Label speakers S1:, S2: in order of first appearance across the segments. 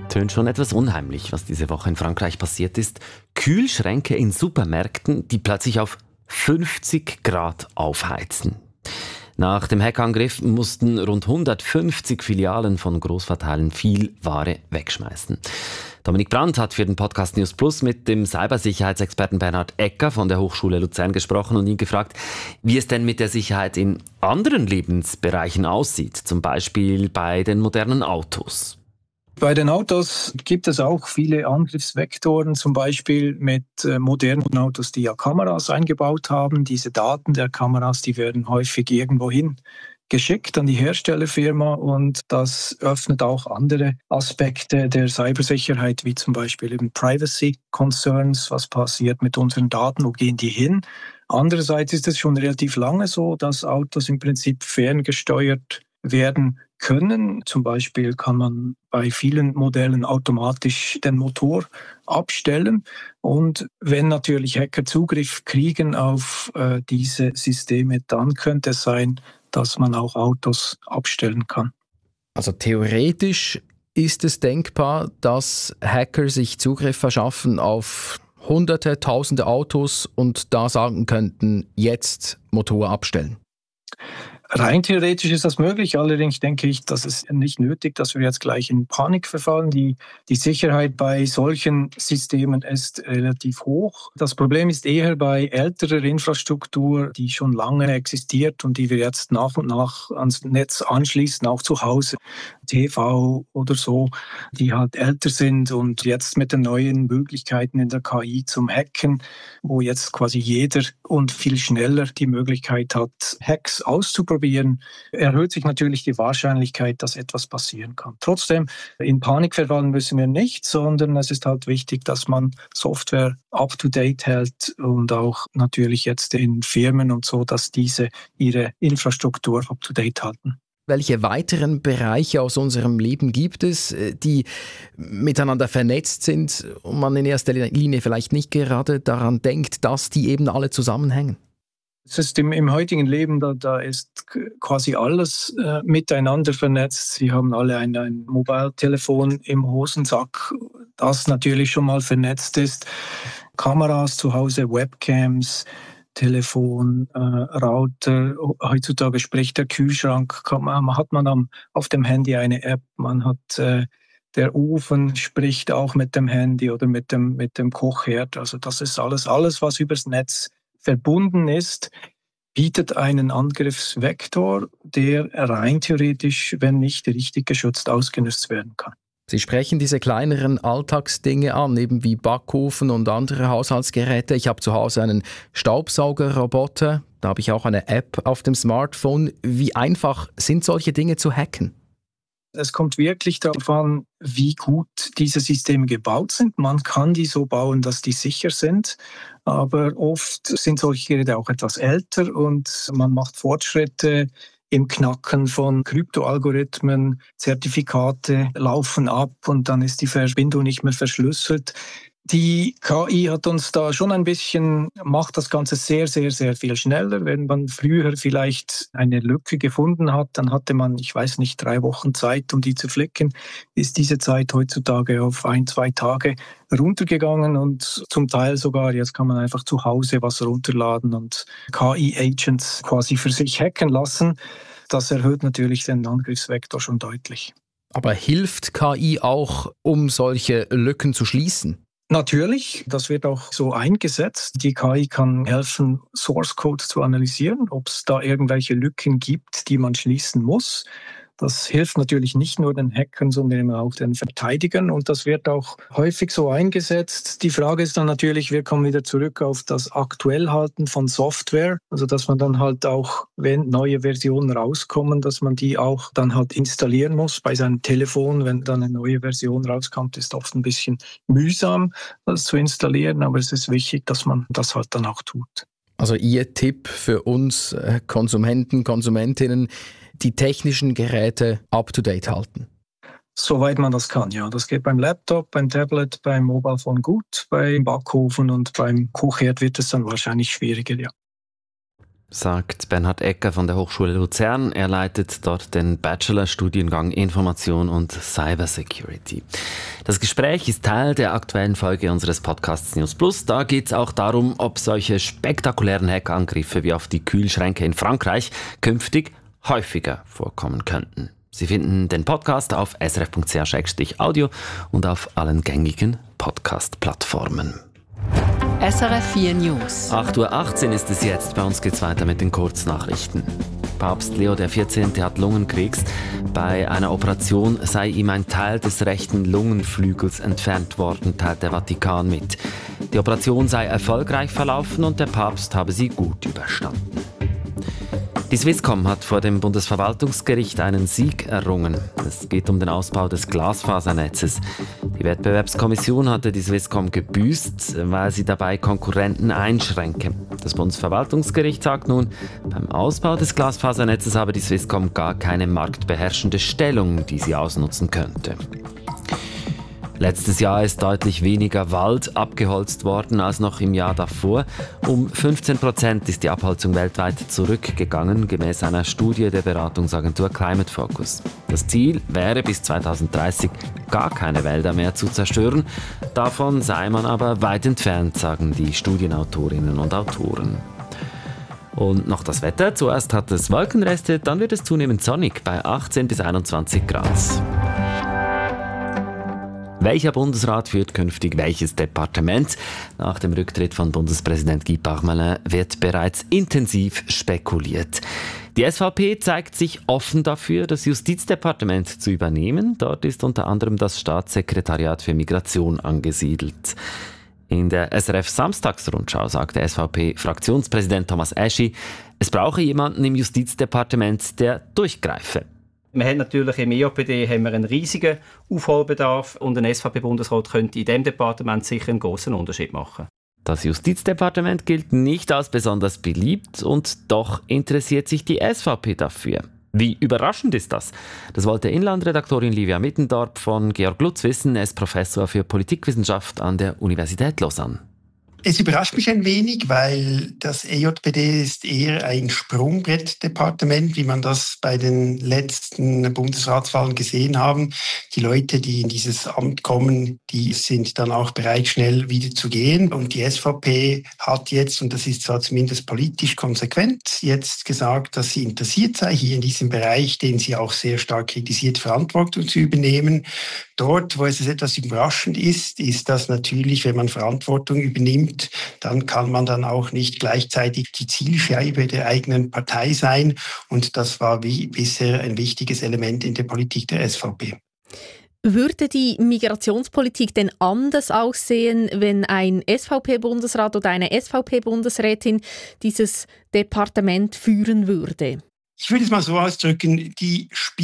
S1: Tönt schon etwas unheimlich, was diese Woche in Frankreich passiert ist. Kühlschränke in Supermärkten, die plötzlich auf 50 Grad aufheizen. Nach dem Hackangriff mussten rund 150 Filialen von Großverteilen viel Ware wegschmeißen. Dominik Brandt hat für den Podcast News Plus mit dem Cybersicherheitsexperten Bernhard Ecker von der Hochschule Luzern gesprochen und ihn gefragt, wie es denn mit der Sicherheit in anderen Lebensbereichen aussieht, zum Beispiel bei den modernen Autos.
S2: Bei den Autos gibt es auch viele Angriffsvektoren, zum Beispiel mit modernen Autos, die ja Kameras eingebaut haben. Diese Daten der Kameras, die werden häufig irgendwohin geschickt an die Herstellerfirma und das öffnet auch andere Aspekte der Cybersicherheit, wie zum Beispiel eben Privacy Concerns. Was passiert mit unseren Daten? Wo gehen die hin? Andererseits ist es schon relativ lange so, dass Autos im Prinzip ferngesteuert werden können. Zum Beispiel kann man bei vielen Modellen automatisch den Motor abstellen. Und wenn natürlich Hacker Zugriff kriegen auf diese Systeme, dann könnte es sein, dass man auch Autos abstellen kann.
S3: Also theoretisch ist es denkbar, dass Hacker sich Zugriff verschaffen auf Hunderte, Tausende Autos und da sagen könnten, jetzt Motor abstellen.
S2: Rein theoretisch ist das möglich, allerdings denke ich, dass es nicht nötig, dass wir jetzt gleich in Panik verfallen. Die Sicherheit bei solchen Systemen ist relativ hoch. Das Problem ist eher bei älterer Infrastruktur, die schon lange existiert und die wir jetzt nach und nach ans Netz anschließen, auch zu Hause, TV oder so, die halt älter sind und jetzt mit den neuen Möglichkeiten in der KI zum Hacken, wo jetzt quasi jeder und viel schneller die Möglichkeit hat, Hacks auszuprobieren, erhöht sich natürlich die Wahrscheinlichkeit, dass etwas passieren kann. Trotzdem, in Panik verfallen müssen wir nicht, sondern es ist halt wichtig, dass man Software up-to-date hält und auch natürlich jetzt in Firmen und so, dass diese ihre Infrastruktur up-to-date halten.
S3: Welche weiteren Bereiche aus unserem Leben gibt es, die miteinander vernetzt sind und man in erster Linie vielleicht nicht gerade daran denkt, dass die eben alle zusammenhängen?
S2: Es ist im heutigen Leben, da ist quasi alles miteinander vernetzt. Sie haben alle ein Mobiltelefon im Hosensack, das natürlich schon mal vernetzt ist. Kameras zu Hause, Webcams, Telefon, Router. Heutzutage spricht der Kühlschrank. Hat man auf dem Handy eine App. Man hat der Ofen spricht auch mit dem Handy oder mit dem Kochherd. Also das ist alles, was übers Netz verbunden ist, bietet einen Angriffsvektor, der rein theoretisch, wenn nicht richtig geschützt, ausgenutzt werden kann.
S3: Sie sprechen diese kleineren Alltagsdinge an, eben wie Backofen und andere Haushaltsgeräte. Ich habe zu Hause einen Staubsaugerroboter, da habe ich auch eine App auf dem Smartphone. Wie einfach sind solche Dinge zu hacken?
S2: Es kommt wirklich darauf an, wie gut diese Systeme gebaut sind. Man kann die so bauen, dass die sicher sind, aber oft sind solche Geräte auch etwas älter und man macht Fortschritte im Knacken von Kryptoalgorithmen, Zertifikate laufen ab und dann ist die Verbindung nicht mehr verschlüsselt. Die KI hat uns da schon macht das Ganze sehr, sehr, sehr viel schneller. Wenn man früher vielleicht eine Lücke gefunden hat, dann hatte man, 3 Wochen Zeit, um die zu flicken. Ist diese Zeit heutzutage auf 1-2 Tage runtergegangen und zum Teil sogar, jetzt kann man einfach zu Hause was runterladen und KI-Agents quasi für sich hacken lassen. Das erhöht natürlich den Angriffsvektor schon deutlich.
S3: Aber hilft KI auch, um solche Lücken zu schließen?
S2: Natürlich, das wird auch so eingesetzt. Die KI kann helfen, Source Code zu analysieren, ob es da irgendwelche Lücken gibt, die man schließen muss. Das hilft natürlich nicht nur den Hackern, sondern auch den Verteidigern und das wird auch häufig so eingesetzt. Die Frage ist dann natürlich, wir kommen wieder zurück auf das Aktuellhalten von Software, also dass man dann halt auch, wenn neue Versionen rauskommen, dass man die auch dann halt installieren muss. Bei seinem Telefon, wenn dann eine neue Version rauskommt, ist oft ein bisschen mühsam, das zu installieren, aber es ist wichtig, dass man das halt dann auch tut.
S3: Also Ihr Tipp für uns Konsumenten, Konsumentinnen, die technischen Geräte up-to-date halten?
S2: Soweit man das kann, ja. Das geht beim Laptop, beim Tablet, beim Mobilephone gut, beim Backofen und beim Kochherd wird es dann wahrscheinlich schwieriger, ja.
S1: sagt Bernhard Ecker von der Hochschule Luzern. Er leitet dort den Bachelor-Studiengang Information und Cybersecurity. Das Gespräch ist Teil der aktuellen Folge unseres Podcasts News Plus. Da geht es auch darum, ob solche spektakulären Hackerangriffe wie auf die Kühlschränke in Frankreich künftig häufiger vorkommen könnten. Sie finden den Podcast auf srf.ch/audio und auf allen gängigen Podcast-Plattformen.
S4: SRF 4 News.
S1: 8.18 Uhr ist es jetzt. Bei uns geht es weiter mit den Kurznachrichten. Papst Leo XIV. Hat Lungenkrebs. Bei einer Operation sei ihm ein Teil des rechten Lungenflügels entfernt worden, teilt der Vatikan mit. Die Operation sei erfolgreich verlaufen und der Papst habe sie gut überstanden. Die Swisscom hat vor dem Bundesverwaltungsgericht einen Sieg errungen. Es geht um den Ausbau des Glasfasernetzes. Die Wettbewerbskommission hatte die Swisscom gebüßt, weil sie dabei Konkurrenten einschränke. Das Bundesverwaltungsgericht sagt nun, beim Ausbau des Glasfasernetzes habe die Swisscom gar keine marktbeherrschende Stellung, die sie ausnutzen könnte. Letztes Jahr ist deutlich weniger Wald abgeholzt worden als noch im Jahr davor. Um 15% ist die Abholzung weltweit zurückgegangen, gemäß einer Studie der Beratungsagentur Climate Focus. Das Ziel wäre, bis 2030 gar keine Wälder mehr zu zerstören. Davon sei man aber weit entfernt, sagen die Studienautorinnen und Autoren. Und noch das Wetter. Zuerst hat es Wolkenreste, dann wird es zunehmend sonnig bei 18 bis 21 Grad. Welcher Bundesrat führt künftig welches Departement? Nach dem Rücktritt von Bundespräsident Guy Parmelin wird bereits intensiv spekuliert. Die SVP zeigt sich offen dafür, das Justizdepartement zu übernehmen. Dort ist unter anderem das Staatssekretariat für Migration angesiedelt. In der SRF Samstagsrundschau sagte SVP-Fraktionspräsident Thomas Eschi, es brauche jemanden im Justizdepartement, der durchgreife.
S5: Wir haben natürlich im EJPD einen riesigen Aufholbedarf und ein SVP-Bundesrat könnte in diesem Departement sicher einen grossen Unterschied machen.
S1: Das Justizdepartement gilt nicht als besonders beliebt und doch interessiert sich die SVP dafür. Wie überraschend ist das? Das wollte Inlandredaktorin Livia Mittendorp von Georg Lutz wissen. Er ist Professor für Politikwissenschaft an der Universität Lausanne.
S6: Es überrascht mich ein wenig, weil das EJPD ist eher ein Sprungbrettdepartement, wie man das bei den letzten Bundesratswahlen gesehen haben. Die Leute, die in dieses Amt kommen, die sind dann auch bereit, schnell wieder zu gehen. Und die SVP hat jetzt, und das ist zwar zumindest politisch konsequent, jetzt gesagt, dass sie interessiert sei, hier in diesem Bereich, den sie auch sehr stark kritisiert, Verantwortung zu übernehmen. Dort, wo es etwas überraschend ist, ist das natürlich, wenn man Verantwortung übernimmt, dann kann man dann auch nicht gleichzeitig die Zielscheibe der eigenen Partei sein. Und das war wie bisher ein wichtiges Element in der Politik der SVP.
S7: Würde die Migrationspolitik denn anders aussehen, wenn ein SVP-Bundesrat oder eine SVP-Bundesrätin dieses Departement führen würde?
S6: Ich würde es mal so ausdrücken, die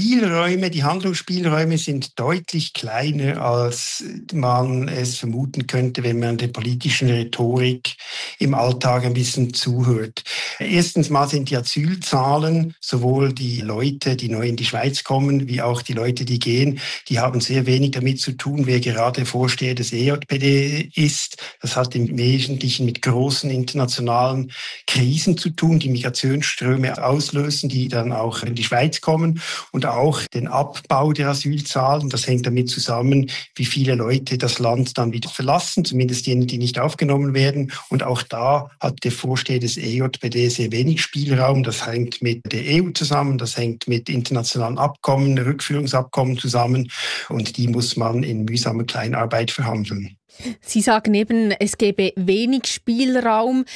S6: Handlungsspielräume sind deutlich kleiner, als man es vermuten könnte, wenn man der politischen Rhetorik im Alltag ein bisschen zuhört. Erstens mal sind die Asylzahlen, sowohl die Leute, die neu in die Schweiz kommen, wie auch die Leute, die gehen, die haben sehr wenig damit zu tun, wer gerade Vorsteher des EJPD ist. Das hat im Wesentlichen mit großen internationalen Krisen zu tun, die Migrationsströme auslösen, die dann auch in die Schweiz kommen, und auch den Abbau der Asylzahlen. Das hängt damit zusammen, wie viele Leute das Land dann wieder verlassen, zumindest jene, die nicht aufgenommen werden. Und auch da hat der Vorsteher des EJPD sehr wenig Spielraum. Das hängt mit der EU zusammen, das hängt mit internationalen Abkommen, Rückführungsabkommen zusammen, und die muss man in mühsamer Kleinarbeit verhandeln.
S7: Sie sagen eben, es gäbe wenig Spielraum.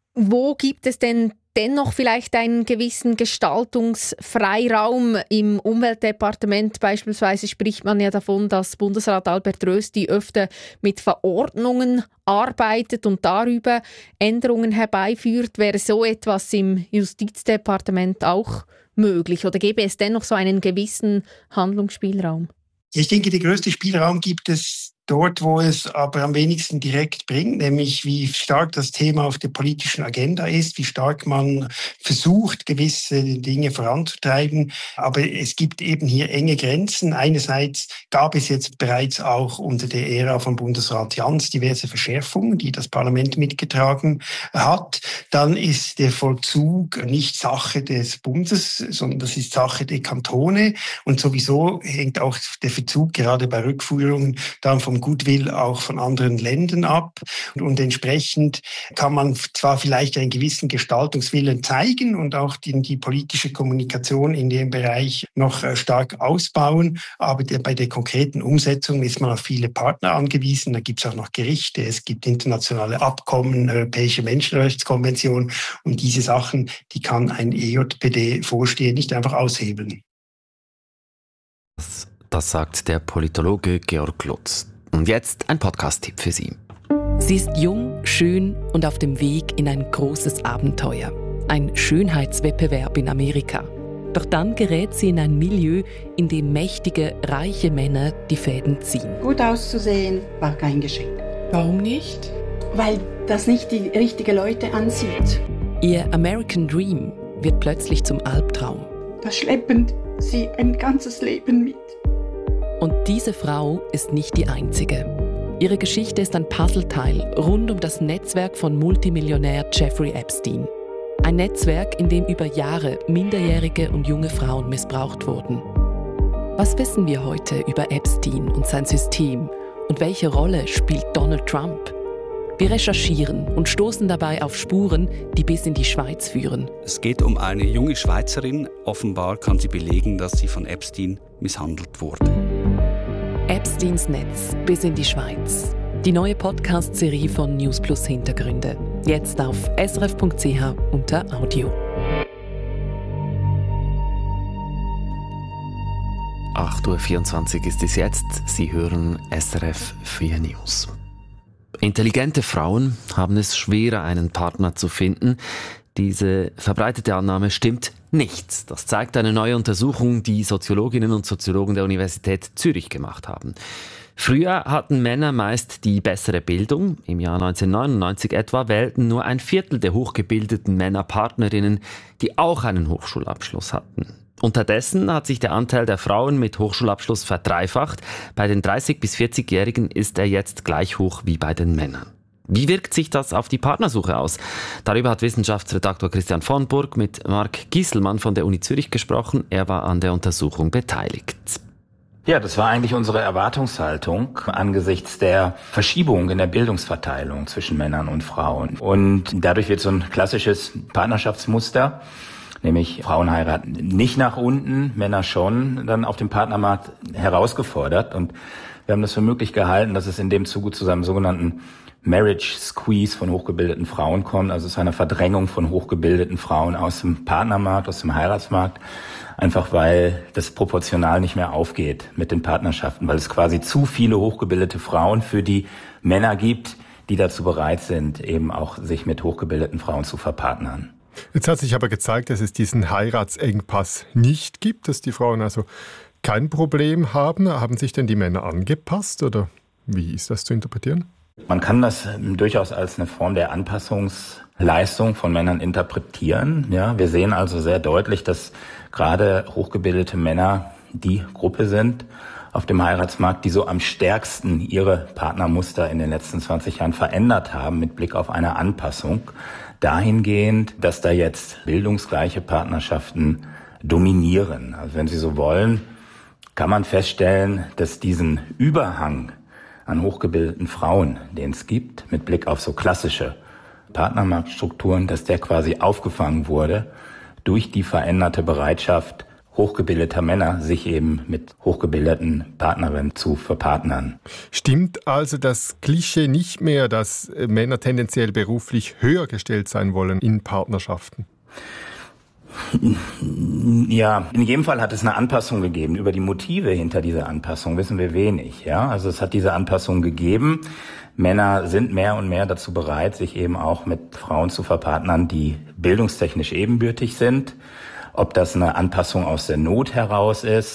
S7: Wo gibt es denn dennoch vielleicht einen gewissen Gestaltungsfreiraum? Im Umweltdepartement beispielsweise spricht man ja davon, dass Bundesrat Albert Rösti öfter mit Verordnungen arbeitet und darüber Änderungen herbeiführt. Wäre so etwas im Justizdepartement auch möglich? Oder gäbe es dennoch so einen gewissen Handlungsspielraum?
S6: Ich denke, der größte Spielraum gibt es dort, wo es aber am wenigsten direkt bringt, nämlich wie stark das Thema auf der politischen Agenda ist, wie stark man versucht, gewisse Dinge voranzutreiben. Aber es gibt eben hier enge Grenzen. Einerseits gab es jetzt bereits auch unter der Ära von Bundesrat Jans diverse Verschärfungen, die das Parlament mitgetragen hat. Dann ist der Vollzug nicht Sache des Bundes, sondern das ist Sache der Kantone. Und sowieso hängt auch der Verzug gerade bei Rückführungen dann vom Goodwill auch von anderen Ländern ab. Und entsprechend kann man zwar vielleicht einen gewissen Gestaltungswillen zeigen und auch die politische Kommunikation in dem Bereich noch stark ausbauen, aber bei der konkreten Umsetzung ist man auf viele Partner angewiesen. Da gibt es auch noch Gerichte, es gibt internationale Abkommen, Europäische Menschenrechtskonvention und diese Sachen, die kann ein EJPD-Vorsteher nicht einfach aushebeln.
S1: Das sagt der Politologe Georg Lutz. Und jetzt ein Podcast-Tipp für Sie.
S4: Sie ist jung, schön und auf dem Weg in ein großes Abenteuer. Ein Schönheitswettbewerb in Amerika. Doch dann gerät sie in ein Milieu, in dem mächtige, reiche Männer die Fäden ziehen.
S8: Gut auszusehen war kein Geschenk.
S4: Warum nicht?
S8: Weil das nicht die richtigen Leute anzieht.
S4: Ihr American Dream wird plötzlich zum Albtraum.
S8: Da schleppen sie ein ganzes Leben mit.
S4: Und diese Frau ist nicht die einzige. Ihre Geschichte ist ein Puzzleteil rund um das Netzwerk von Multimillionär Jeffrey Epstein. Ein Netzwerk, in dem über Jahre minderjährige und junge Frauen missbraucht wurden. Was wissen wir heute über Epstein und sein System? Und welche Rolle spielt Donald Trump? Wir recherchieren und stoßen dabei auf Spuren, die bis in die Schweiz führen.
S9: Es geht um eine junge Schweizerin. Offenbar kann sie belegen, dass sie von Epstein misshandelt wurde.
S4: Epsteins Netz bis in die Schweiz. Die neue Podcast-Serie von News Plus Hintergründe. Jetzt auf srf.ch unter Audio.
S1: 8.24 Uhr ist es jetzt. Sie hören SRF 4 News. Intelligente Frauen haben es schwerer, einen Partner zu finden. Diese verbreitete Annahme stimmt nicht. Das zeigt eine neue Untersuchung, die Soziologinnen und Soziologen der Universität Zürich gemacht haben. Früher hatten Männer meist die bessere Bildung. Im Jahr 1999 etwa wählten nur ein Viertel der hochgebildeten Männer Partnerinnen, die auch einen Hochschulabschluss hatten. Unterdessen hat sich der Anteil der Frauen mit Hochschulabschluss verdreifacht. Bei den 30- bis 40-Jährigen ist er jetzt gleich hoch wie bei den Männern. Wie wirkt sich das auf die Partnersuche aus? Darüber hat Wissenschaftsredaktor Christian von Burg mit Marc Gieselmann von der Uni Zürich gesprochen. Er war an der Untersuchung beteiligt.
S10: Ja, das war eigentlich unsere Erwartungshaltung angesichts der Verschiebung in der Bildungsverteilung zwischen Männern und Frauen. Und dadurch wird so ein klassisches Partnerschaftsmuster, nämlich Frauen heiraten nicht nach unten, Männer schon, dann auf dem Partnermarkt herausgefordert. Und wir haben das für möglich gehalten, dass es in dem Zuge zu einem sogenannten Marriage Squeeze von hochgebildeten Frauen kommt, also es ist eine Verdrängung von hochgebildeten Frauen aus dem Partnermarkt, aus dem Heiratsmarkt, einfach weil das proportional nicht mehr aufgeht mit den Partnerschaften, weil es quasi zu viele hochgebildete Frauen für die Männer gibt, die dazu bereit sind, eben auch sich mit hochgebildeten Frauen zu verpartnern.
S11: Jetzt hat sich aber gezeigt, dass es diesen Heiratsengpass nicht gibt, dass die Frauen also kein Problem haben. Haben sich denn die Männer angepasst oder wie ist das zu interpretieren?
S10: Man kann das durchaus als eine Form der Anpassungsleistung von Männern interpretieren. Ja, wir sehen also sehr deutlich, dass gerade hochgebildete Männer die Gruppe sind auf dem Heiratsmarkt, die so am stärksten ihre Partnermuster in den letzten 20 Jahren verändert haben mit Blick auf eine Anpassung. Dahingehend, dass da jetzt bildungsgleiche Partnerschaften dominieren. Also wenn Sie so wollen, kann man feststellen, dass diesen Überhang an hochgebildeten Frauen, den es gibt, mit Blick auf so klassische Partnermarktstrukturen, dass der quasi aufgefangen wurde durch die veränderte Bereitschaft hochgebildeter Männer, sich eben mit hochgebildeten Partnerinnen zu verpartnern.
S11: Stimmt also das Klischee nicht mehr, dass Männer tendenziell beruflich höher gestellt sein wollen in Partnerschaften?
S10: Ja, in jedem Fall hat es eine Anpassung gegeben. Über die Motive hinter dieser Anpassung wissen wir wenig. Ja, also es hat diese Anpassung gegeben. Männer sind mehr und mehr dazu bereit, sich eben auch mit Frauen zu verpartnern, die bildungstechnisch ebenbürtig sind. Ob das eine Anpassung aus der Not heraus ist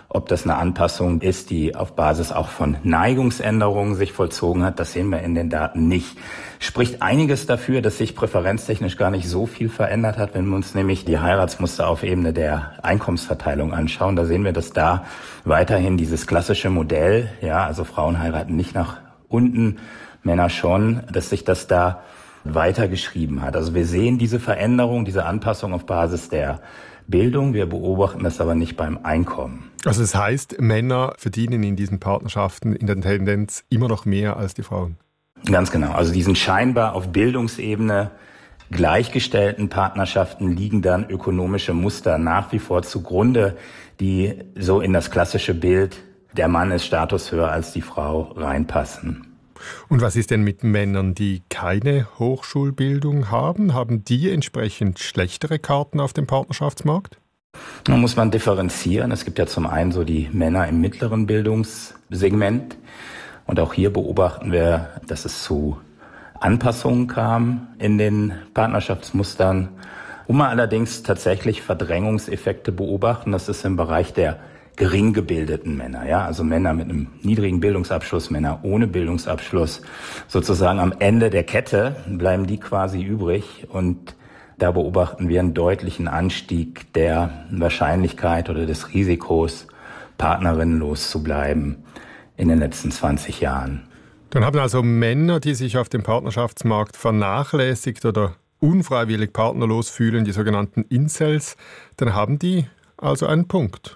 S10: Ob das eine Anpassung ist, die auf Basis auch von Neigungsänderungen sich vollzogen hat, das sehen wir in den Daten nicht. Spricht einiges dafür, dass sich präferenztechnisch gar nicht so viel verändert hat, wenn wir uns nämlich die Heiratsmuster auf Ebene der Einkommensverteilung anschauen. Da sehen wir, dass da weiterhin dieses klassische Modell, ja, also Frauen heiraten nicht nach unten, Männer schon, dass sich das da weitergeschrieben hat. Also wir sehen diese Veränderung, diese Anpassung auf Basis der Bildung. Wir beobachten das aber nicht beim Einkommen.
S11: Also das heißt, Männer verdienen in diesen Partnerschaften in der Tendenz immer noch mehr als die Frauen?
S10: Ganz genau. Also diesen scheinbar auf Bildungsebene gleichgestellten Partnerschaften liegen dann ökonomische Muster nach wie vor zugrunde, die so in das klassische Bild, der Mann ist statushöher als die Frau, reinpassen.
S11: Und was ist denn mit Männern, die keine Hochschulbildung haben? Haben die entsprechend schlechtere Karten auf dem Partnerschaftsmarkt?
S10: Da muss man differenzieren. Es gibt ja zum einen so die Männer im mittleren Bildungssegment. Und auch hier beobachten wir, dass es zu Anpassungen kam in den Partnerschaftsmustern. Wo wir allerdings tatsächlich Verdrängungseffekte beobachten, das ist im Bereich der gering gebildeten Männer, ja, also Männer mit einem niedrigen Bildungsabschluss, Männer ohne Bildungsabschluss, sozusagen am Ende der Kette bleiben die quasi übrig und da beobachten wir einen deutlichen Anstieg der Wahrscheinlichkeit oder des Risikos, partnerinnenlos zu bleiben in den letzten 20 Jahren.
S11: Dann haben also Männer, die sich auf dem Partnerschaftsmarkt vernachlässigt oder unfreiwillig partnerlos fühlen, die sogenannten Incels, dann haben die also einen Punkt.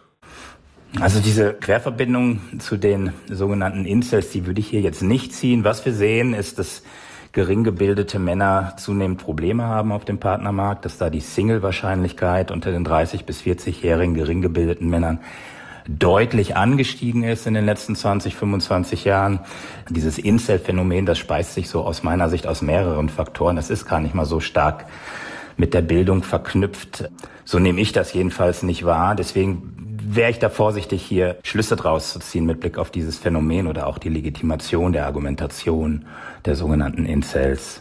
S10: Also diese Querverbindung zu den sogenannten Incels, die würde ich hier jetzt nicht ziehen. Was wir sehen, ist, dass gering gebildete Männer zunehmend Probleme haben auf dem Partnermarkt, dass da die Single-Wahrscheinlichkeit unter den 30- bis 40-jährigen gering gebildeten Männern deutlich angestiegen ist in den letzten 20, 25 Jahren. Dieses Incel-Phänomen, das speist sich so aus meiner Sicht aus mehreren Faktoren. Das ist gar nicht mal so stark mit der Bildung verknüpft. So nehme ich das jedenfalls nicht wahr. Deswegen wäre ich da vorsichtig, hier Schlüsse draus zu ziehen mit Blick auf dieses Phänomen oder auch die Legitimation der Argumentation der sogenannten Incels.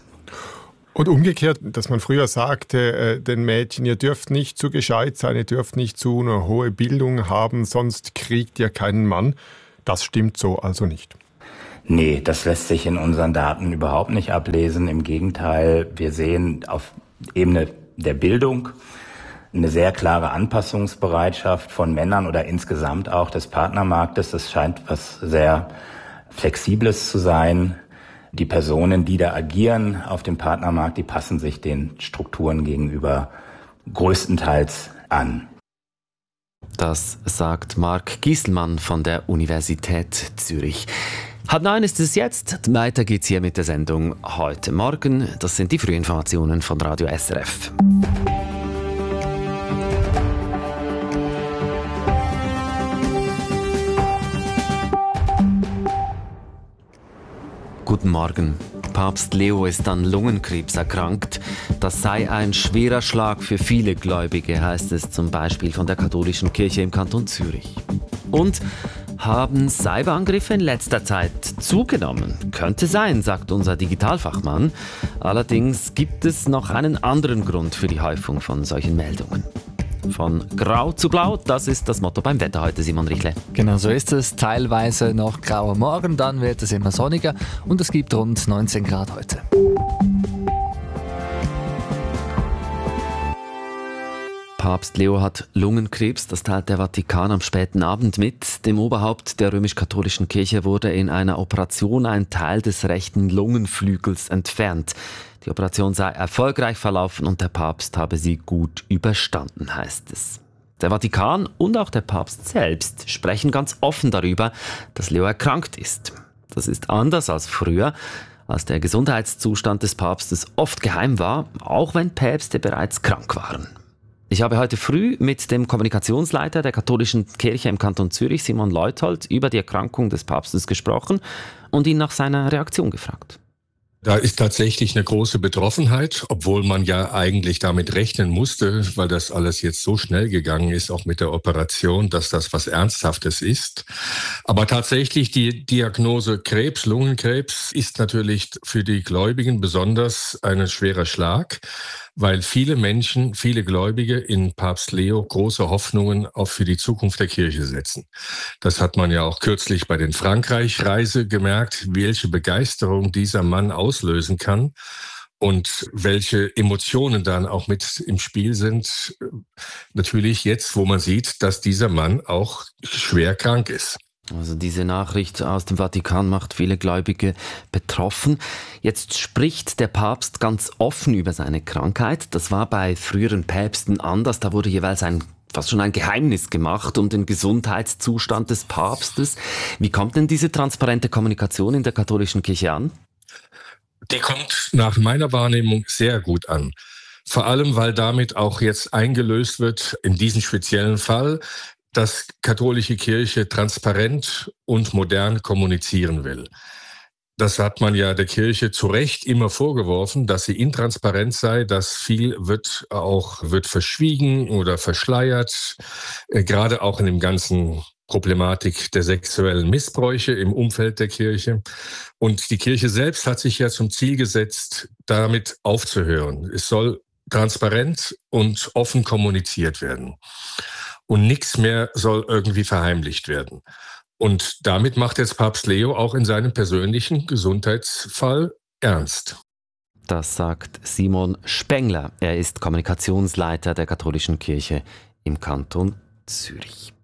S11: Und umgekehrt, dass man früher sagte, den Mädchen, ihr dürft nicht zu gescheit sein, ihr dürft nicht zu eine hohe Bildung haben, sonst kriegt ihr keinen Mann. Das stimmt so also nicht.
S10: Nee, das lässt sich in unseren Daten überhaupt nicht ablesen. Im Gegenteil, wir sehen auf Ebene der Bildung eine sehr klare Anpassungsbereitschaft von Männern oder insgesamt auch des Partnermarktes. Das scheint was sehr Flexibles zu sein. Die Personen, die da agieren auf dem Partnermarkt, die passen sich den Strukturen gegenüber größtenteils an.
S1: Das sagt Marc Gieselmann von der Universität Zürich. 8:30 ist es jetzt. Weiter geht's hier mit der Sendung Heute Morgen. Das sind die Frühinformationen von Radio SRF. Guten Morgen. Papst Leo ist an Lungenkrebs erkrankt. Das sei ein schwerer Schlag für viele Gläubige, heißt es zum Beispiel von der katholischen Kirche im Kanton Zürich. Und haben Cyberangriffe in letzter Zeit zugenommen? Könnte sein, sagt unser Digitalfachmann. Allerdings gibt es noch einen anderen Grund für die Häufung von solchen Meldungen. Von grau zu blau, das ist das Motto beim Wetter heute, Simon Richle.
S12: Genau so ist es. Teilweise noch grauer Morgen, dann wird es immer sonniger und es gibt rund 19 Grad heute.
S1: Papst Leo hat Lungenkrebs, das teilt der Vatikan am späten Abend mit. Dem Oberhaupt der römisch-katholischen Kirche wurde in einer Operation ein Teil des rechten Lungenflügels entfernt. Die Operation sei erfolgreich verlaufen und der Papst habe sie gut überstanden, heißt es. Der Vatikan und auch der Papst selbst sprechen ganz offen darüber, dass Leo erkrankt ist. Das ist anders als früher, als der Gesundheitszustand des Papstes oft geheim war, auch wenn Päpste bereits krank waren. Ich habe heute früh mit dem Kommunikationsleiter der katholischen Kirche im Kanton Zürich, Simon Leuthold, über die Erkrankung des Papstes gesprochen und ihn nach seiner Reaktion gefragt.
S13: Da ist tatsächlich eine große Betroffenheit, obwohl man ja eigentlich damit rechnen musste, weil das alles jetzt so schnell gegangen ist, auch mit der Operation, dass das was Ernsthaftes ist. Aber tatsächlich die Diagnose Krebs, Lungenkrebs, ist natürlich für die Gläubigen besonders ein schwerer Schlag, weil viele Menschen, viele Gläubige in Papst Leo große Hoffnungen auch für die Zukunft der Kirche setzen. Das hat man ja auch kürzlich bei den Frankreich-Reise gemerkt, welche Begeisterung dieser Mann auslösen kann. Und welche Emotionen dann auch mit im Spiel sind, natürlich jetzt, wo man sieht, dass dieser Mann auch schwer krank ist.
S1: Also diese Nachricht aus dem Vatikan macht viele Gläubige betroffen. Jetzt spricht der Papst ganz offen über seine Krankheit. Das war bei früheren Päpsten anders. Da wurde jeweils fast schon ein Geheimnis gemacht um den Gesundheitszustand des Papstes. Wie kommt denn diese transparente Kommunikation in der katholischen Kirche an?
S13: Die kommt nach meiner Wahrnehmung sehr gut an. Vor allem, weil damit auch jetzt eingelöst wird, in diesem speziellen Fall, dass katholische Kirche transparent und modern kommunizieren will. Das hat man ja der Kirche zu Recht immer vorgeworfen, dass sie intransparent sei, dass viel wird verschwiegen oder verschleiert, gerade auch in dem ganzen Problematik der sexuellen Missbräuche im Umfeld der Kirche. Und die Kirche selbst hat sich ja zum Ziel gesetzt, damit aufzuhören. Es soll transparent und offen kommuniziert werden. Und nichts mehr soll irgendwie verheimlicht werden. Und damit macht jetzt Papst Leo auch in seinem persönlichen Gesundheitsfall ernst.
S1: Das sagt Simon Spengler. Er ist Kommunikationsleiter der katholischen Kirche im Kanton Zürich.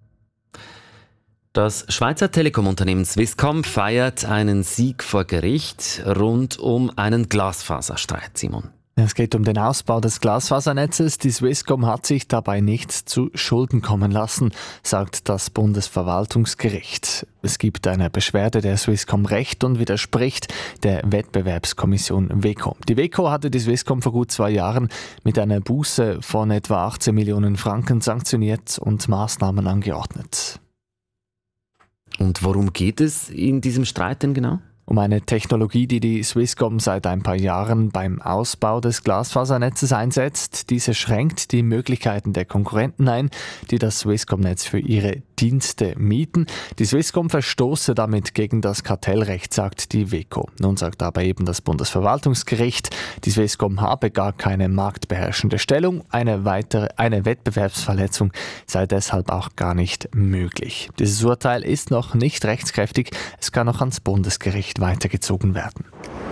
S1: Das Schweizer Telekom-Unternehmen Swisscom feiert einen Sieg vor Gericht rund um einen Glasfaserstreit, Simon.
S12: Es geht um den Ausbau des Glasfasernetzes. Die Swisscom hat sich dabei nichts zu Schulden kommen lassen, sagt das Bundesverwaltungsgericht. Es gibt eine Beschwerde der Swisscom Recht und widerspricht der Wettbewerbskommission WEKO. Die WEKO hatte die Swisscom vor gut 2 Jahren mit einer Buße von etwa 18 Millionen Franken sanktioniert und Maßnahmen angeordnet.
S1: Und worum geht es in diesem Streit denn genau?
S12: Um eine Technologie, die die Swisscom seit ein paar Jahren beim Ausbau des Glasfasernetzes einsetzt. Diese schränkt die Möglichkeiten der Konkurrenten ein, die das Swisscom-Netz für ihre Dienste mieten. Die Swisscom verstoße damit gegen das Kartellrecht, sagt die WEKO. Nun sagt aber eben das Bundesverwaltungsgericht, die Swisscom habe gar keine marktbeherrschende Stellung. Eine Wettbewerbsverletzung sei deshalb auch gar nicht möglich. Dieses Urteil ist noch nicht rechtskräftig. Es kann noch ans Bundesgericht weitergezogen werden.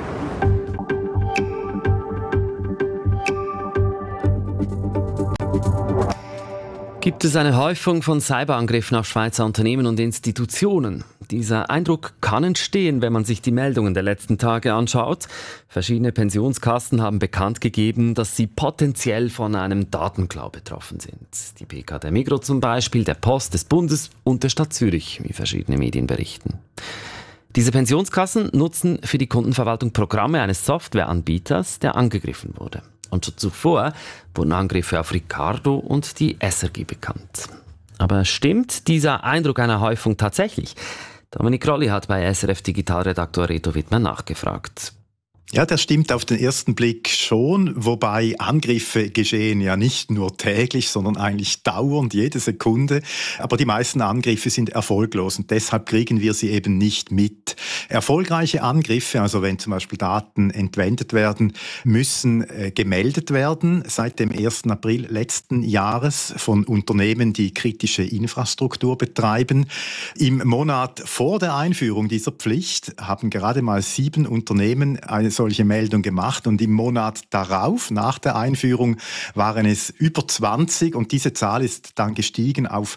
S1: Gibt es eine Häufung von Cyberangriffen auf Schweizer Unternehmen und Institutionen? Dieser Eindruck kann entstehen, wenn man sich die Meldungen der letzten Tage anschaut. Verschiedene Pensionskassen haben bekannt gegeben, dass sie potenziell von einem Datenklau betroffen sind. Die PK der Migros zum Beispiel, der Post, des Bundes und der Stadt Zürich, wie verschiedene Medien berichten. Diese Pensionskassen nutzen für die Kundenverwaltung Programme eines Softwareanbieters, der angegriffen wurde. Und schon zuvor wurden Angriffe auf Ricardo und die SRG bekannt. Aber stimmt dieser Eindruck einer Häufung tatsächlich? Dominik Rolli hat bei SRF Digitalredaktor Reto Wittmann nachgefragt.
S14: Ja, das stimmt auf den ersten Blick schon, wobei Angriffe geschehen ja nicht nur täglich, sondern eigentlich dauernd, jede Sekunde. Aber die meisten Angriffe sind erfolglos und deshalb kriegen wir sie eben nicht mit. Erfolgreiche Angriffe, also wenn zum Beispiel Daten entwendet werden, müssen gemeldet werden seit dem 1. April letzten Jahres von Unternehmen, die kritische Infrastruktur betreiben. Im Monat vor der Einführung dieser Pflicht haben gerade mal 7 Unternehmen eine solche Meldung gemacht und im Monat darauf, nach der Einführung, waren es über 20 und diese Zahl ist dann gestiegen auf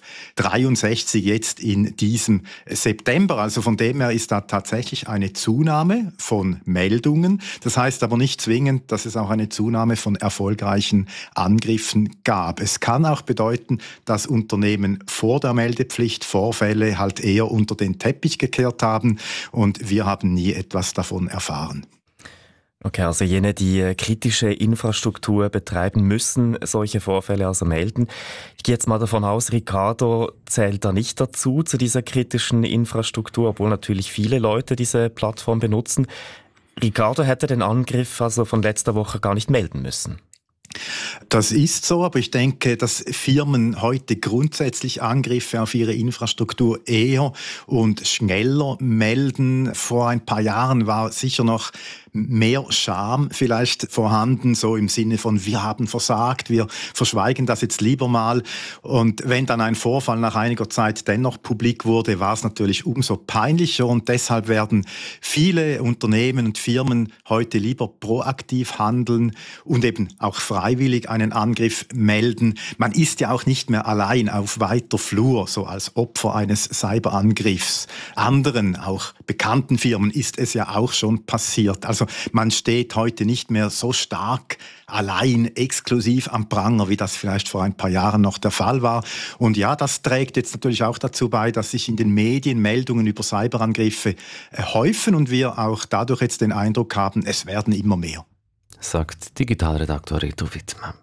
S14: 63 jetzt in diesem September. Also von dem her ist da tatsächlich eine Zunahme von Meldungen. Das heißt aber nicht zwingend, dass es auch eine Zunahme von erfolgreichen Angriffen gab. Es kann auch bedeuten, dass Unternehmen vor der Meldepflicht Vorfälle halt eher unter den Teppich gekehrt haben und wir haben nie etwas davon erfahren.
S15: Okay, also jene, die kritische Infrastruktur betreiben, müssen solche Vorfälle also melden. Ich gehe jetzt mal davon aus, Ricardo zählt da nicht dazu, zu dieser kritischen Infrastruktur, obwohl natürlich viele Leute diese Plattform benutzen. Ricardo hätte den Angriff also von letzter Woche gar nicht melden müssen.
S14: Das ist so, aber ich denke, dass Firmen heute grundsätzlich Angriffe auf ihre Infrastruktur eher und schneller melden. Vor ein paar Jahren war sicher noch mehr Scham vielleicht vorhanden, so im Sinne von, wir haben versagt, wir verschweigen das jetzt lieber mal. Und wenn dann ein Vorfall nach einiger Zeit dennoch publik wurde, war es natürlich umso peinlicher und deshalb werden viele Unternehmen und Firmen heute lieber proaktiv handeln und eben auch freiwillig einen Angriff melden. Man ist ja auch nicht mehr allein auf weiter Flur, so als Opfer eines Cyberangriffs. Anderen, auch bekannten Firmen, ist es ja auch schon passiert. Also man steht heute nicht mehr so stark allein, exklusiv am Pranger, wie das vielleicht vor ein paar Jahren noch der Fall war. Und ja, das trägt jetzt natürlich auch dazu bei, dass sich in den Medien Meldungen über Cyberangriffe häufen und wir auch dadurch jetzt den Eindruck haben, es werden immer mehr.
S1: Sagt Digitalredaktor Reto Wittmann.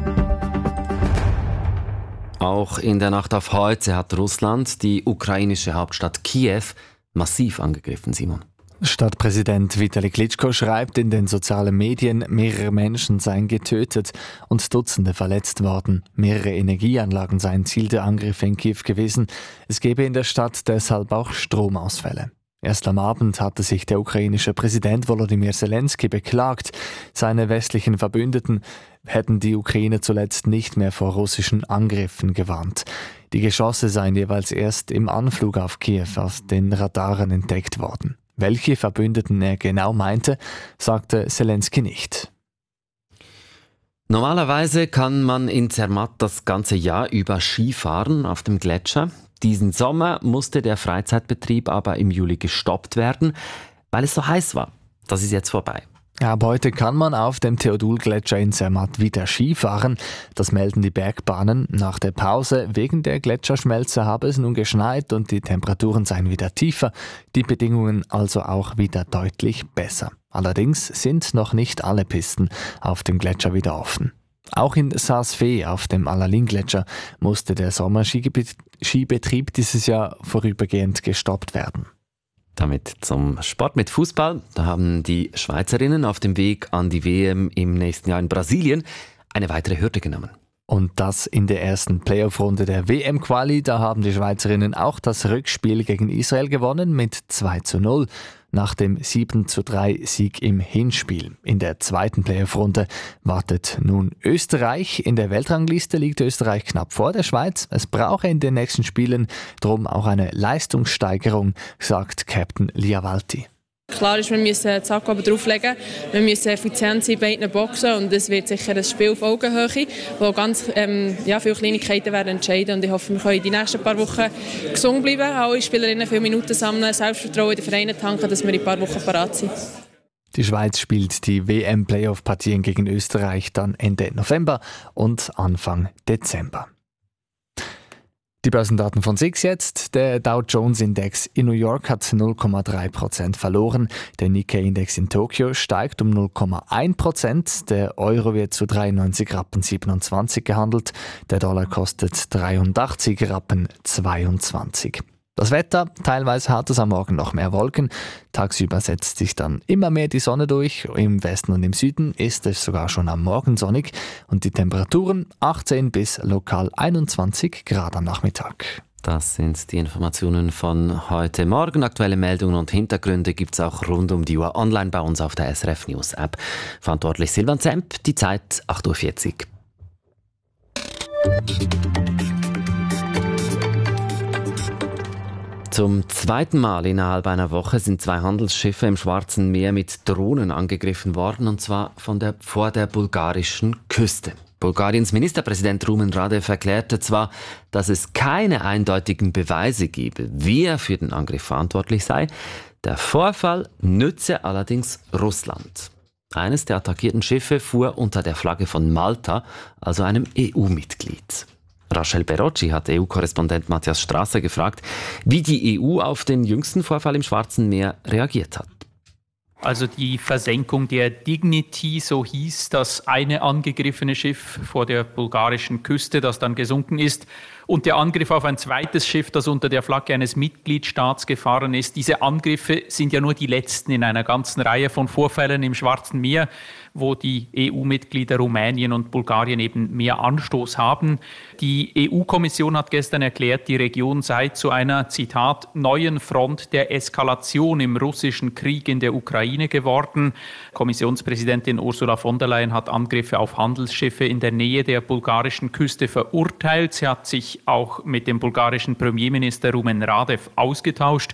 S1: Auch in der Nacht auf heute hat Russland die ukrainische Hauptstadt Kiew massiv angegriffen, Simon.
S12: Stadtpräsident Vitali Klitschko schreibt in den sozialen Medien, mehrere Menschen seien getötet und Dutzende verletzt worden. Mehrere Energieanlagen seien Ziel der Angriffe in Kiew gewesen. Es gebe in der Stadt deshalb auch Stromausfälle. Erst am Abend hatte sich der ukrainische Präsident Volodymyr Zelensky beklagt. Seine westlichen Verbündeten hätten die Ukraine zuletzt nicht mehr vor russischen Angriffen gewarnt. Die Geschosse seien jeweils erst im Anflug auf Kiew aus den Radaren entdeckt worden. Welche Verbündeten er genau meinte, sagte Zelensky nicht.
S1: Normalerweise kann man in Zermatt das ganze Jahr über Skifahren auf dem Gletscher. Diesen Sommer musste der Freizeitbetrieb aber im Juli gestoppt werden, weil es so heiß war. Das ist jetzt vorbei.
S12: Ab heute kann man auf dem Theodul-Gletscher in Zermatt wieder Skifahren. Das melden die Bergbahnen. Nach der Pause wegen der Gletscherschmelze habe es nun geschneit und die Temperaturen seien wieder tiefer. Die Bedingungen also auch wieder deutlich besser. Allerdings sind noch nicht alle Pisten auf dem Gletscher wieder offen. Auch in Saas-Fee auf dem Alaline-Gletscher musste der Sommerskibetrieb dieses Jahr vorübergehend gestoppt werden.
S1: Damit zum Sport mit Fußball. Da haben die Schweizerinnen auf dem Weg an die WM im nächsten Jahr in Brasilien eine weitere Hürde genommen.
S12: Und das in der ersten Playoff-Runde der WM-Quali. Da haben die Schweizerinnen auch das Rückspiel gegen Israel gewonnen mit 2:0 nach dem 7:3 Sieg im Hinspiel. In der zweiten Playoff-Runde wartet nun Österreich. In der Weltrangliste liegt Österreich knapp vor der Schweiz. Es brauche in den nächsten Spielen drum auch eine Leistungssteigerung, sagt Captain Liavalti.
S16: Klar ist, wir müssen das Akku drauflegen, wir müssen effizient sein bei beiden Boxen und es wird sicher ein Spiel auf Augenhöhe, wo ganz viele Kleinigkeiten werden entscheiden und ich hoffe, wir können die nächsten paar Wochen gesund bleiben, alle Spielerinnen viele Minuten sammeln, Selbstvertrauen in den Vereinen tanken, dass wir in ein paar Wochen parat sind.
S12: Die Schweiz spielt die WM-Playoff-Partien gegen Österreich dann Ende November und Anfang Dezember. Die Börsendaten von SIX jetzt. Der Dow Jones Index in New York hat 0,3% verloren. Der Nikkei-Index in Tokio steigt um 0,1%. Der Euro wird zu 93,27 Rappen gehandelt. Der Dollar kostet 83,22 Rappen. Das Wetter, teilweise hat es am Morgen noch mehr Wolken. Tagsüber setzt sich dann immer mehr die Sonne durch. Im Westen und im Süden ist es sogar schon am Morgen sonnig. Und die Temperaturen 18 bis lokal 21 Grad am Nachmittag.
S1: Das sind die Informationen von heute Morgen. Aktuelle Meldungen und Hintergründe gibt es auch rund um die Uhr online bei uns auf der SRF News App. Verantwortlich Silvan Zemp, die Zeit 8:40 Uhr. Zum zweiten Mal innerhalb einer Woche sind 2 Handelsschiffe im Schwarzen Meer mit Drohnen angegriffen worden, und zwar vor der bulgarischen Küste. Bulgariens Ministerpräsident Rumen Radev erklärte zwar, dass es keine eindeutigen Beweise gebe, wer für den Angriff verantwortlich sei. Der Vorfall nütze allerdings Russland. Eines der attackierten Schiffe fuhr unter der Flagge von Malta, also einem EU-Mitglied. Rachel Berocci hat EU-Korrespondent Matthias Strasser gefragt, wie die EU auf den jüngsten Vorfall im Schwarzen Meer reagiert hat.
S17: Also die Versenkung der Dignity, so hieß das eine angegriffene Schiff vor der bulgarischen Küste, das dann gesunken ist. Und der Angriff auf ein zweites Schiff, das unter der Flagge eines Mitgliedstaats gefahren ist, diese Angriffe sind ja nur die letzten in einer ganzen Reihe von Vorfällen im Schwarzen Meer, wo die EU-Mitglieder Rumänien und Bulgarien eben mehr Anstoß haben. Die EU-Kommission hat gestern erklärt, die Region sei zu einer, Zitat, neuen Front der Eskalation im russischen Krieg in der Ukraine geworden. Kommissionspräsidentin Ursula von der Leyen hat Angriffe auf Handelsschiffe in der Nähe der bulgarischen Küste verurteilt. Sie hat sich auch mit dem bulgarischen Premierminister Rumen Radev ausgetauscht.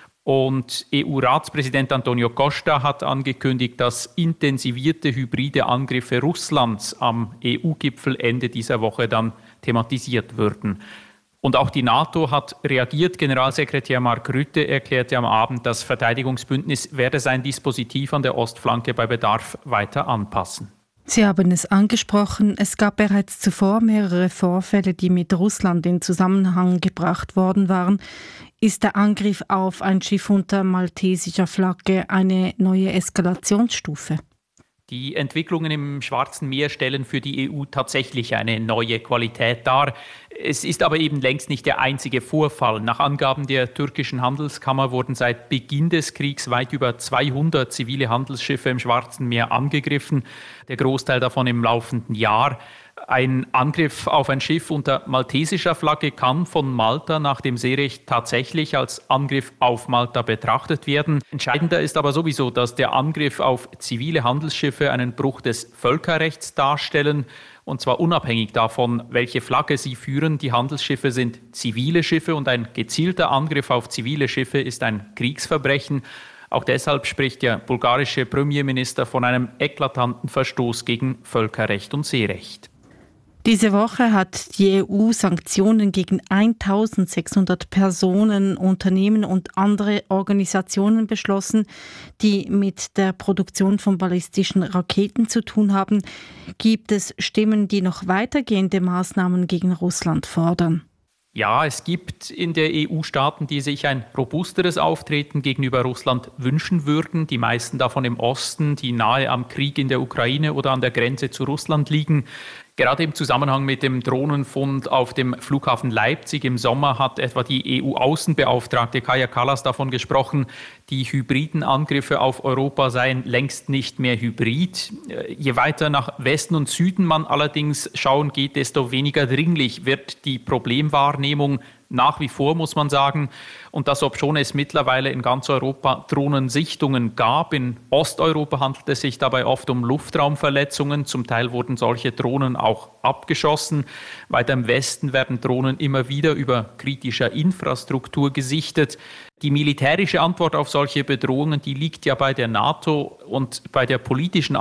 S17: Und EU-Ratspräsident Antonio Costa hat angekündigt, dass intensivierte hybride Angriffe Russlands am EU-Gipfel Ende dieser Woche dann thematisiert würden. Und auch die NATO hat reagiert. Generalsekretär Mark Rutte erklärte am Abend, das Verteidigungsbündnis werde sein Dispositiv an der Ostflanke bei Bedarf weiter anpassen.
S18: Sie haben es angesprochen, es gab bereits zuvor mehrere Vorfälle, die mit Russland in Zusammenhang gebracht worden waren. Ist der Angriff auf ein Schiff unter maltesischer Flagge eine neue Eskalationsstufe?
S17: Die Entwicklungen im Schwarzen Meer stellen für die EU tatsächlich eine neue Qualität dar. Es ist aber eben längst nicht der einzige Vorfall. Nach Angaben der türkischen Handelskammer wurden seit Beginn des Kriegs weit über 200 zivile Handelsschiffe im Schwarzen Meer angegriffen, der Großteil davon im laufenden Jahr. Ein Angriff auf ein Schiff unter maltesischer Flagge kann von Malta nach dem Seerecht tatsächlich als Angriff auf Malta betrachtet werden. Entscheidender ist aber sowieso, dass der Angriff auf zivile Handelsschiffe einen Bruch des Völkerrechts darstellen, und zwar unabhängig davon, welche Flagge sie führen. Die Handelsschiffe sind zivile Schiffe und ein gezielter Angriff auf zivile Schiffe ist ein Kriegsverbrechen. Auch deshalb spricht der bulgarische Premierminister von einem eklatanten Verstoß gegen Völkerrecht und Seerecht.
S18: Diese Woche hat die EU Sanktionen gegen 1600 Personen, Unternehmen und andere Organisationen beschlossen, die mit der Produktion von ballistischen Raketen zu tun haben. Gibt es Stimmen, die noch weitergehende Maßnahmen gegen Russland fordern?
S17: Ja, es gibt in der EU Staaten, die sich ein robusteres Auftreten gegenüber Russland wünschen würden. Die meisten davon im Osten, die nahe am Krieg in der Ukraine oder an der Grenze zu Russland liegen. Gerade im Zusammenhang mit dem Drohnenfund auf dem Flughafen Leipzig im Sommer hat etwa die EU-Außenbeauftragte Kaja Kallas davon gesprochen, die hybriden Angriffe auf Europa seien längst nicht mehr hybrid. Je weiter nach Westen und Süden man allerdings schauen geht, desto weniger dringlich wird die Problemwahrnehmung nach wie vor, muss man sagen. Und das, obschon es mittlerweile in ganz Europa Drohnensichtungen gab. In Osteuropa handelt es sich dabei oft um Luftraumverletzungen. Zum Teil wurden solche Drohnen auch abgeschossen. Weiter im Westen werden Drohnen immer wieder über kritischer Infrastruktur gesichtet. Die militärische Antwort auf solche Bedrohungen, die liegt ja bei der NATO und bei der politischen